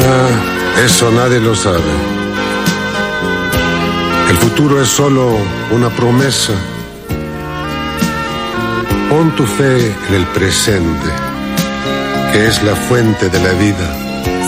Eso nadie lo sabe. El futuro es solo una promesa. Pon tu fe en el presente, que es la fuente de la vida.